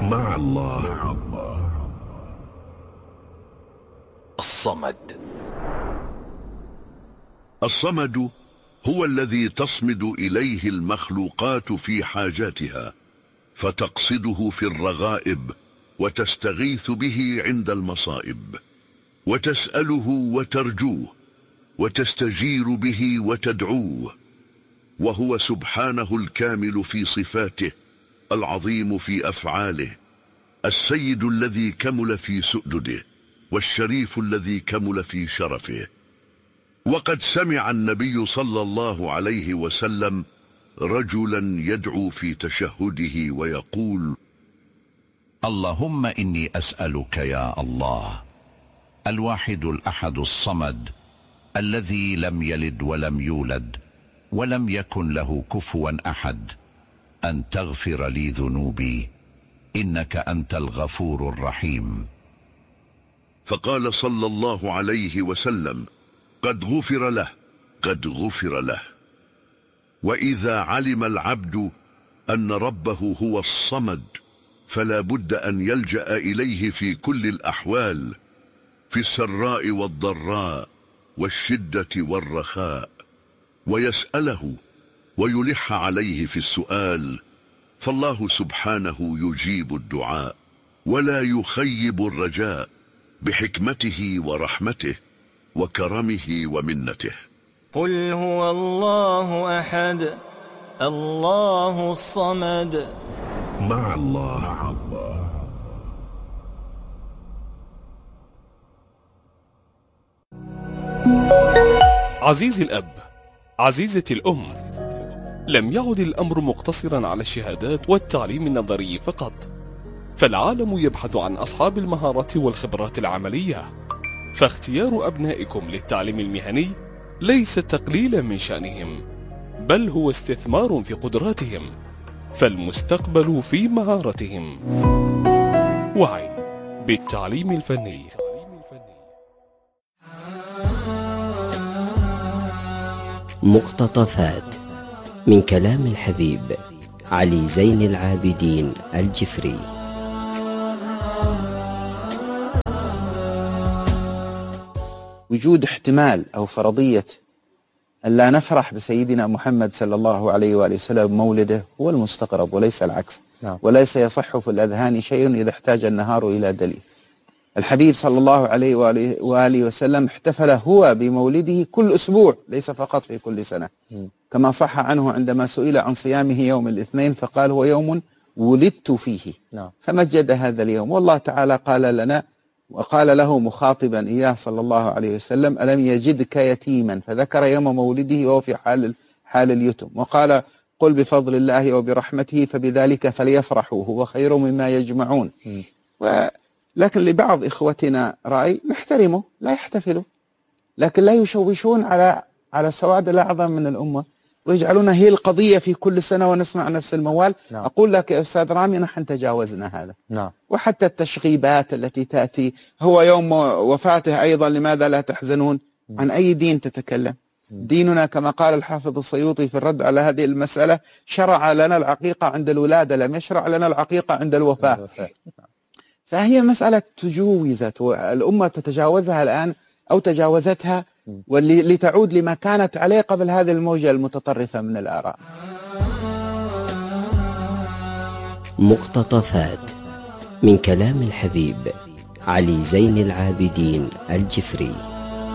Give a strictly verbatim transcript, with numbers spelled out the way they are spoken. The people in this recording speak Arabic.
مع الله. الصمد. الصمد هو الذي تصمد إليه المخلوقات في حاجاتها، فتقصده في الرغائب، وتستغيث به عند المصائب، وتسأله وترجوه، وتستجير به وتدعوه. وهو سبحانه الكامل في صفاته، العظيم في أفعاله، السيد الذي كمل في سؤدده، والشريف الذي كمل في شرفه. وقد سمع النبي صلى الله عليه وسلم رجلا يدعو في تشهده ويقول: اللهم إني أسألك يا الله الواحد الأحد الصمد الذي لم يلد ولم يولد ولم يكن له كفوا أحد، أن تغفر لي ذنوبي، إنك أنت الغفور الرحيم. فقال صلى الله عليه وسلم: قد غفر له، قد غفر له. وإذا علم العبد أن ربه هو الصمد، فلا بد أن يلجأ إليه في كل الأحوال، في السراء والضراء والشدة والرخاء، ويسأله ويلح عليه في السؤال، فالله سبحانه يجيب الدعاء ولا يخيب الرجاء، بحكمته ورحمته وكرمه ومنته. قل هو الله أحد الله الصمد. مع الله. عزيزي الأب، عزيزتي الأم، لم يعد الأمر مقتصرا على الشهادات والتعليم النظري فقط، فالعالم يبحث عن أصحاب المهارات والخبرات العملية، فاختيار أبنائكم للتعليم المهني ليس تقليلا من شأنهم، بل هو استثمار في قدراتهم، فالمستقبل في مهارتهم. وعي بالتعليم الفني. مقتطفات من كلام الحبيب علي زين العابدين الجفري. وجود احتمال أو فرضية أن لا نفرح بسيدنا محمد صلى الله عليه وآله وسلم مولده هو المستغرب وليس العكس. نعم. وليس يصح في الأذهان شيء إذا احتاج النهار إلى دليل. الحبيب صلى الله عليه وآله, وآله وسلم احتفل هو بمولده كل أسبوع، ليس فقط في كل سنة. م. كما صح عنه عندما سئل عن صيامه يوم الاثنين فقال هو يوم ولدت فيه. نعم. فمجد هذا اليوم، والله تعالى قال لنا وقال له مخاطبا إياه صلى الله عليه وسلم: ألم يجدك يتيما، فذكر يوم مولده وهو في حال حال اليتم، وقال: قل بفضل الله وبرحمته فبذلك فليفرحوا هو خير مما يجمعون. و لكن لبعض إخوتنا رأي نحترمه، لا يحتفلوا، لكن لا يشوشون على على السواد الأعظم من الأمة ويجعلونها هي القضية في كل سنة ونسمع نفس الموال. نعم. أقول لك يا أستاذ رامي نحن تجاوزنا هذا. نعم. وحتى التشغيبات التي تأتي، هو يوم وفاته أيضا لماذا لا تحزنون؟ عن أي دين تتكلم؟ ديننا كما قال الحافظ السيوطي في الرد على هذه المسألة: شرع لنا العقيقة عند الولادة، لم يشرع لنا العقيقة عند الوفاة. فهي مسألة تجوزت والأمة تتجاوزها الآن أو تجاوزتها، ولتعود لما كانت عليه قبل هذه الموجة المتطرفة من الآراء. مقتطفات من كلام الحبيب علي زين العابدين الجفري.